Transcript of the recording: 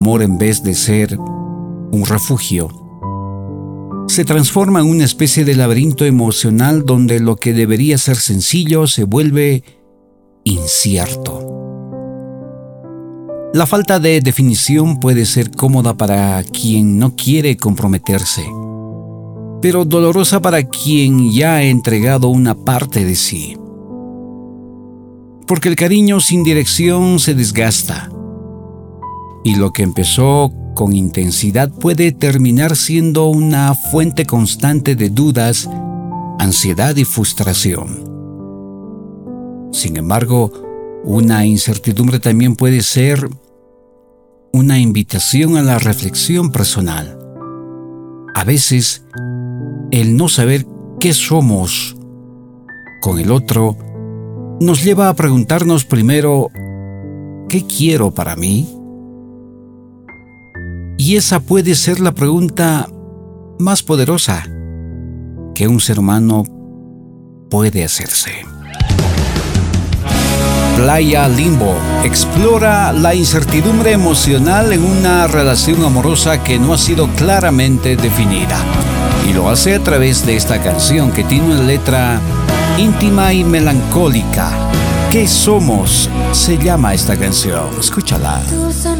amor, en vez de ser un refugio, se transforma en una especie de laberinto emocional donde lo que debería ser sencillo se vuelve incierto. La falta de definición puede ser cómoda para quien no quiere comprometerse, pero dolorosa para quien ya ha entregado una parte de sí. Porque el cariño sin dirección se desgasta, y lo que empezó con intensidad puede terminar siendo una fuente constante de dudas, ansiedad y frustración. Sin embargo, una incertidumbre también puede ser una invitación a la reflexión personal. A veces, el no saber qué somos con el otro nos lleva a preguntarnos primero, ¿qué quiero para mí? Y esa puede ser la pregunta más poderosa que un ser humano puede hacerse. Playa Limbo explora la incertidumbre emocional en una relación amorosa que no ha sido claramente definida. Y lo hace a través de esta canción que tiene una letra íntima y melancólica. ¿Qué somos? Se llama esta canción. Escúchala. Tu sonrisa